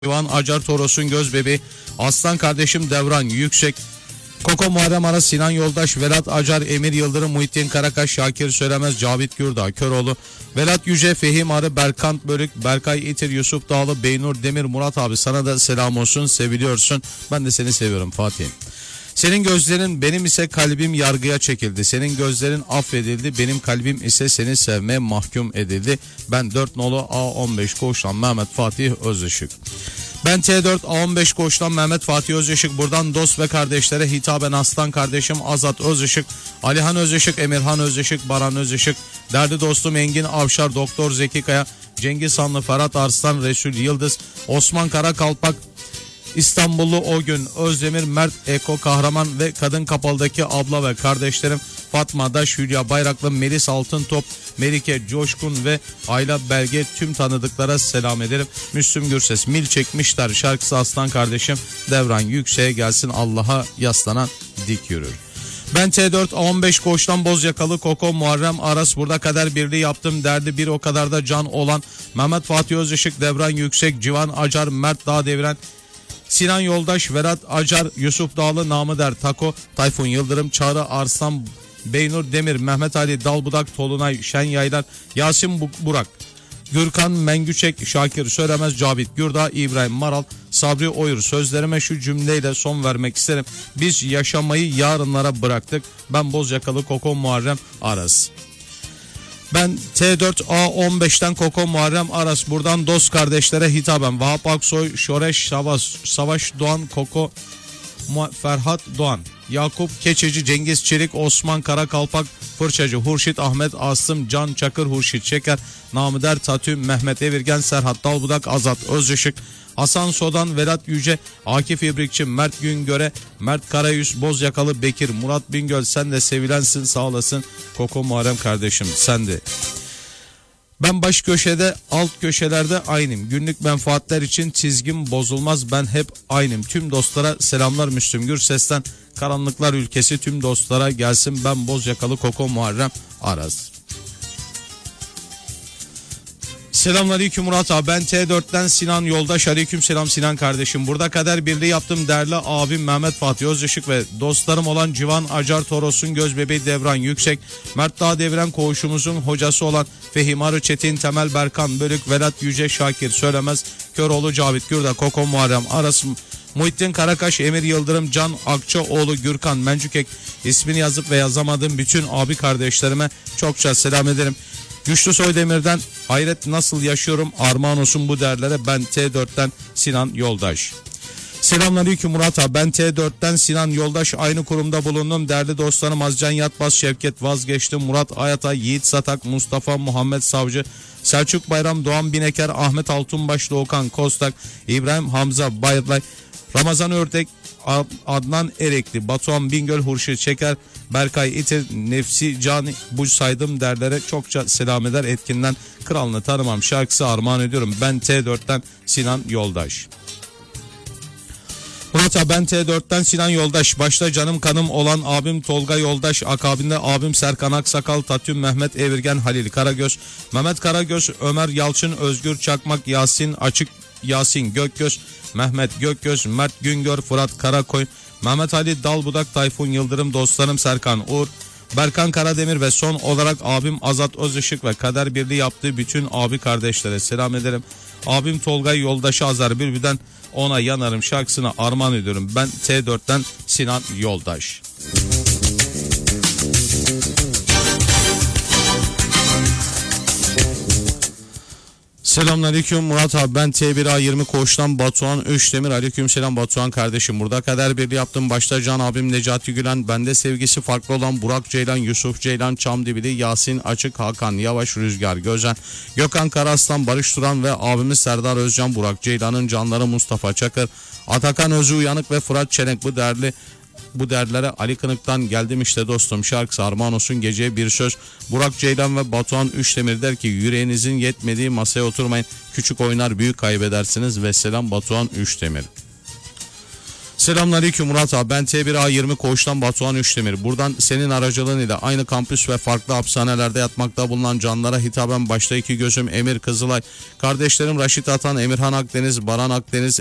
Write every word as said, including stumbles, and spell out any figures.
Civan Acar Toros'un göz bebeği, aslan kardeşim Devran Yüksek, Koko Muharrem Aras, Sinan Yoldaş, Velat Acar, Emir Yıldırım, Muhittin Karakaş, Şakir Söylemez, Cavit Gürdağ Köroğlu, Velat Yüce, Fehim Arı, Berkant Bölük, Berkay İtir, Yusuf Dağlı, Beynur Demir. Murat abi sana da selam olsun, seviliyorsun. Ben de seni seviyorum Fatih'im. Senin gözlerin, benim ise kalbim yargıya çekildi. Senin gözlerin affedildi, benim kalbim ise seni sevmeye mahkum edildi. Ben dört nolu A on beş koğuştan Mehmet Fatih Özışık. Ben T dört A on beş koğuştan Mehmet Fatih Özışık. Buradan dost ve kardeşlere hitaben aslan kardeşim Azat Özışık, Alihan Özışık, Emirhan Özışık, Baran Özışık, derdi dostum Engin Avşar, Doktor Zeki Kaya, Cengiz Hanlı, Ferhat Arslan, Resul Yıldız, Osman Karakalpak, İstanbullu o gün Özdemir, Mert Eko Kahraman ve Kadın Kapalı'daki abla ve kardeşlerim Fatma Daş, Hülya Bayraklı, Melis Altıntop, Melike Coşkun ve Ayla Belge, tüm tanıdıklara selam ederim. Müslüm Gürses, Mil Çekmişler şarkısı aslan kardeşim Devran Yüksek'e gelsin, Allah'a yaslanan dik yürür. Ben T dört A on beş koğuştan Bozyakalı Koko Muharrem Aras, burada kader birliği yaptım derdi bir o kadar da can olan Mehmet Fatih Özışık, Devran Yüksek, Civan Acar, Mert Dağ Deviren, Sinan Yoldaş, Vedat Acar, Yusuf Dağlı, Namı Der Tako, Tayfun Yıldırım, Çağrı Arslan, Beynur Demir, Mehmet Ali Dalbudak, Tolunay Şen Yaylar, Yasin Burak, Gürkan Mengüçek, Şakir Söylemez, Cavit Gürdağ, İbrahim Maral, Sabri Oyur. Sözlerime şu cümleyle son vermek isterim. Biz yaşamayı yarınlara bıraktık. Ben Bozyakalı Koko Muharrem Aras. Ben T dört A on beşten Koko Muharrem Aras, buradan dost kardeşlere hitaben Vahap Aksoy, Şoreş Savaş, Savaş Doğan, Koko Ferhat Doğan, Yakup Keçeci, Cengiz Çelik, Osman Karakalpak, Fırçacı Hurşit, Ahmet Asım, Can Çakır, Hurşit Şeker, Namıder Tatü, Mehmet Evirgen, Serhat Dalbudak, Azat Özışık, Hasan Sodan, Vedat Yüce, Akif İbrikçi, Mert Güngöre, Mert Karayüz, Bozyakalı Bekir, Murat Bingöl, sen de sevilensin, sağ olasın Koko Muharrem kardeşim, sen de. Ben baş köşede, alt köşelerde aynıyım. Günlük menfaatler için çizgim bozulmaz, ben hep aynıyım. Tüm dostlara selamlar Müslüm Gürses'ten. Karanlıklar ülkesi tüm dostlara gelsin, ben Bozyakalı Koko Muharrem Aras. Selamünaleyküm Murat abi, ben T dörtten Sinan Yoldaş, aleyküm selam Sinan kardeşim. Burada kader birliği yaptım değerli abim Mehmet Fatih Özışık ve dostlarım olan Civan Acar Toros'un göz bebeği Devran Yüksek, Mert Dağ Deviren koğuşumuzun hocası olan Fehim Arı Çetin, Temel Berkan Bölük, Velat Yüce, Şakir Söylemez, Köroğlu Cavit Gürdağ, Koko Muharrem Aras, Muhittin Karakaş, Emir Yıldırım, Can Akçaoğlu, Gürkan Mencükek, ismini yazıp ve yazamadığım bütün abi kardeşlerime çokça selam ederim. Güçlü Soydemir'den hayret nasıl yaşıyorum, armağan olsun bu değerlere. Ben T dörtten Sinan Yoldaş. Selamünaleyküm Murat abi, ben T dörtten Sinan Yoldaş, aynı kurumda bulundum. Değerli dostlarım Azcan Yatbaz, Şevket Vazgeçtim, Murat Ayatay, Yiğit Satak, Mustafa Muhammed Savcı, Selçuk Bayram, Doğan Bineker, Ahmet Altunbaş, Doğukan Kostak, İbrahim Hamza Bayırlay, Ramazan Ördek, Adnan Erekli, Batuhan Bingöl, Hurşit Şeker, Berkay İtir, Nefsi Cani, bu saydım derlere çokça selam eder. Etkinden Kralını Tanımam şarkısı armağan ediyorum. Ben T dörtten Sinan Yoldaş. Murat abi, ben T dörtten Sinan Yoldaş, başta canım kanım olan abim Tolga Yoldaş, akabinde abim Serkan Aksakal, Tatüm Mehmet Evirgen, Halil Karagöz, Mehmet Karagöz, Ömer Yalçın, Özgür Çakmak, Yasin Açık, Yasin Gökgöz, Mehmet Gökgöz, Mert Güngör, Fırat Karakoyun, Mehmet Ali Dalbudak, Tayfun Yıldırım, dostlarım Serkan Uğur, Berkan Karademir ve son olarak abim Azat Özışık ve kader birliği yaptığı bütün abi kardeşlere selam ederim. Abim Tolga Yoldaş'ı Azar Bülbül'den Ona Yanarım şarkısına armağan ediyorum. Ben T dörtten Sinan Yoldaş. Selamünaleyküm Murat abi, ben T bir A yirmi koğuştan Batuhan Öşdemir, aleyküm selam Batuhan kardeşim. Burada kader birliği yaptım, başta can abim Necati Gülen, bende sevgisi farklı olan Burak Ceylan, Yusuf Ceylan, Çamdibili, Yasin Açık, Hakan Yavaş, Rüzgar Gözen, Gökhan Karaslan, Barış Turan ve abimiz Serdar Özcan, Burak Ceylan'ın canları Mustafa Çakır, Atakan Özü Uyanık ve Fırat Çelenk, bu değerli bu derlere Ali Kınık'tan geldim işte dostum şarkısı armağan olsun. Geceye bir söz, Burak Ceylan ve Batuhan Üçdemir der ki yüreğinizin yetmediği masaya oturmayın, küçük oynar büyük kaybedersiniz ve selam Batuhan Üçdemir. Selamünaleyküm Murat abi. Ben T bir A yirmi Koğuş'tan Batuhan Üçdemir. Buradan senin aracılığın ile aynı kampüs ve farklı hapishanelerde yatmakta bulunan canlara hitaben başta iki gözüm Emir Kızılay, kardeşlerim Raşit Atan, Emirhan Akdeniz, Baran Akdeniz,